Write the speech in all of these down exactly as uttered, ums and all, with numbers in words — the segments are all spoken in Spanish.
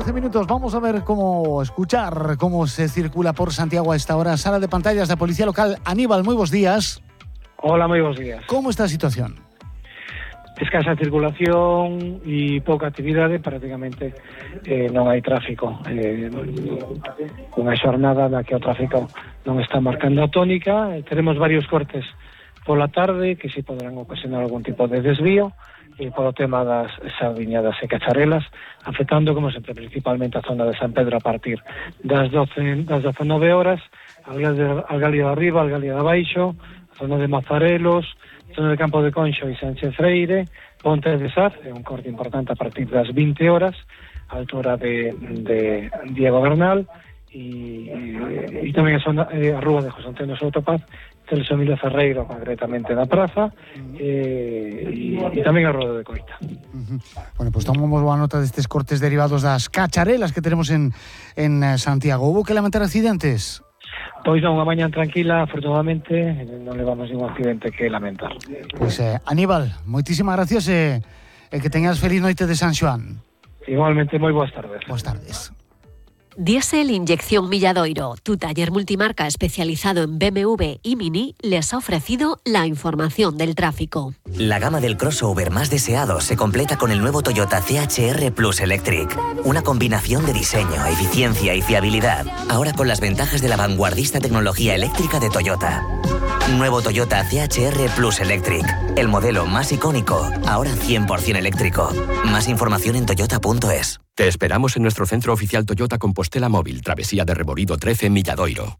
doce minutos. Vamos a ver cómo escuchar cómo se circula por Santiago a esta hora. Sala de pantallas de Policía Local. Aníbal, muy buenos días. Hola, muy buenos días. ¿Cómo está la situación? Escasa circulación e pouca actividade, prácticamente eh, non hai tráfico. Eh, unha xornada na que o tráfico non está marcando a tónica. Eh, teremos varios cortes pola tarde que si poderán ocasionar algún tipo de desvío e polo tema das sardiñadas e cacharelas, afectando, como sempre, principalmente a zona de San Pedro a partir das doce, das dezenove horas, Algalia de Arriba, Algalia de Abaixo, a zona de Mazarelos, zona de Campo de Conxo e Sánchez Freire, Ponte de Sar, é un corte importante a partir das vinte horas, a altura de, de Diego Bernal, e, e, e tamén a, zona, eh, a rúa de José Antonio Soutopaz, Celso Emilio Ferreiro, concretamente na praza, eh, e, e tamén a Roda de Coita. Uh-huh. Bueno, pues tomamos boa nota destes cortes derivados das cacharelas que tenemos en, en Santiago. Hubo que lamentar accidentes? Pois non, unha mañá tranquila, afortunadamente, non levamos ningún accidente que lamentar. Pois, eh, Aníbal, moitísimas gracias e eh, que teñas feliz noite de San Xoán. Igualmente, moi boas tardes. Boas tardes. Diesel Inyección Milladoiro, tu taller multimarca especializado en B M W y Mini, les ha ofrecido la información del tráfico. La gama del crossover más deseado se completa con el nuevo Toyota C H R Plus Electric. Una combinación de diseño, eficiencia y fiabilidad. Ahora con las ventajas de la vanguardista tecnología eléctrica de Toyota. Nuevo Toyota C H R Plus Electric. El modelo más icónico, ahora cien por ciento eléctrico. Más información en toyota punto es. Te esperamos en nuestro centro oficial Toyota Compostela Móvil, Travesía de Reborido trece, Milladoiro.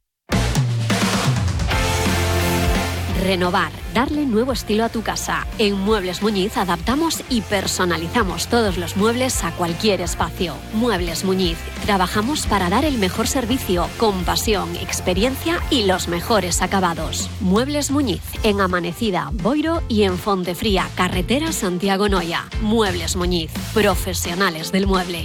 Renovar, darle nuevo estilo a tu casa. En Muebles Muñiz adaptamos y personalizamos todos los muebles a cualquier espacio. Muebles Muñiz, trabajamos para dar el mejor servicio, con pasión, experiencia y los mejores acabados. Muebles Muñiz, en Amanecida, Boiro y en Fontefría, carretera Santiago-Noya. Muebles Muñiz, profesionales del mueble.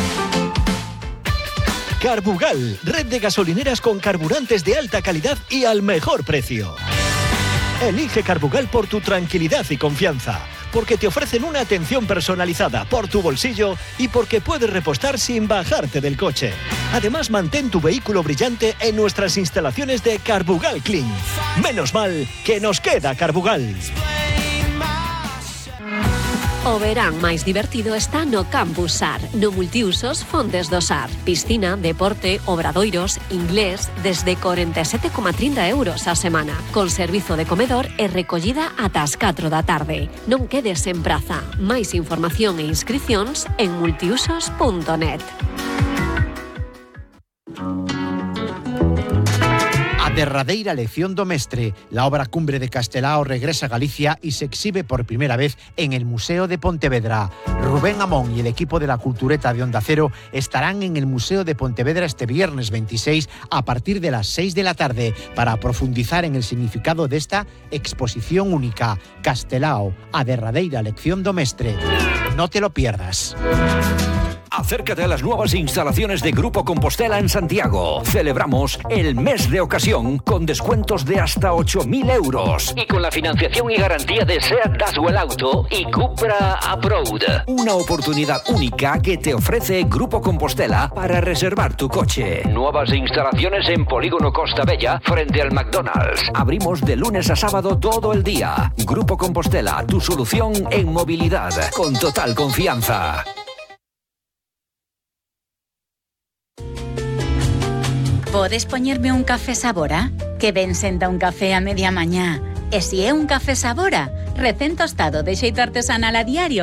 Carbugal, red de gasolineras con carburantes de alta calidad y al mejor precio. Elige Carbugal por tu tranquilidad y confianza, porque te ofrecen una atención personalizada por tu bolsillo y porque puedes repostar sin bajarte del coche. Además, mantén tu vehículo brillante en nuestras instalaciones de Carbugal Clean. Menos mal que nos queda Carbugal. O verán máis divertido está no Campus Sar, no multiusos Fontes do Sar. Piscina, deporte, obradoiros, inglés, desde corenta e sete coma trinta euros a semana, con servizo de comedor e recollida ata as catro da tarde. Non quedes en praza. Máis información e inscricións en multiusos punto net. Derradeira lección do mestre, la obra cumbre de Castelao regresa a Galicia y se exhibe por primera vez en el Museo de Pontevedra. Rubén Amón y el equipo de la Cultureta de Onda Cero estarán en el Museo de Pontevedra este viernes veintiséis a partir de las seis de la tarde para profundizar en el significado de esta exposición única. Castelao, a derradeira lección do mestre. No te lo pierdas. Acércate a las nuevas instalaciones de Grupo Compostela en Santiago. Celebramos el mes de ocasión con descuentos de hasta ocho mil euros. Y con la financiación y garantía de SEAT Daswell Auto y Cupra Approved. Una oportunidad única que te ofrece Grupo Compostela para reservar tu coche. Nuevas instalaciones en Polígono Costa Bella frente al McDonald's. Abrimos de lunes a sábado todo el día. Grupo Compostela, tu solución en movilidad. Con total confianza. Podes poñerme un café Sabora? Que ben senta un café a media mañá. E si é un café Sabora, recén tostado de xeito artesanal a diario,